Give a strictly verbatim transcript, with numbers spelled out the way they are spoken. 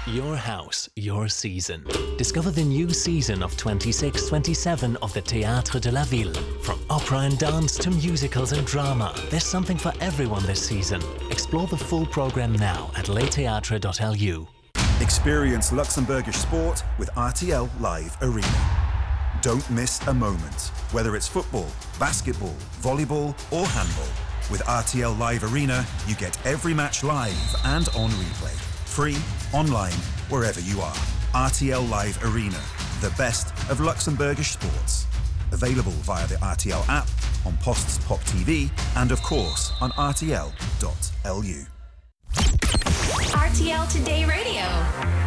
Your house, your season. Discover the new season of twenty-six twenty-seven of the Théâtre de la Ville. From opera and dance to musicals and drama, there's something for everyone this season. Explore the full programme now at le theatre dot l u. Experience Luxembourgish sport with R T L Live Arena. Don't miss a moment, whether it's football, basketball, volleyball or handball. With R T L Live Arena, you get every match live and on replay. Free, online, wherever you are. R T L Live Arena, the best of Luxembourgish sports. Available via the R T L app, on Post's Pop T V, and of course on r t l dot l u. R T L Today Radio.